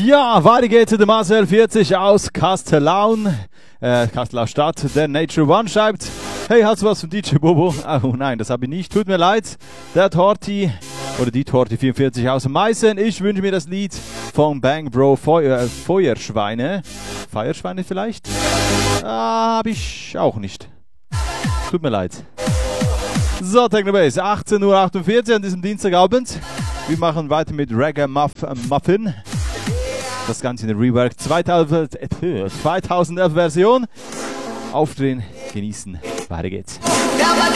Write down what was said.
Ja, weiter geht's der Marcel 40 aus Castellaun, Castellaun-Stadt, der Nature One schreibt: Hey, hast du was von DJ Bobo? Oh nein, das habe ich nicht, tut mir leid. Der Torti, oder die Torti 44 aus Meißen, ich wünsche mir das Lied von Bang Bro Feuerschweine. Feierschweine vielleicht? Habe ich auch nicht. Tut mir leid. So, Technobase, 18:48 Uhr an diesem Dienstagabend. Wir machen weiter mit Reggae Muffin. Das Ganze in der Rework 2011 Version. Aufdrehen, genießen, weiter geht's. Never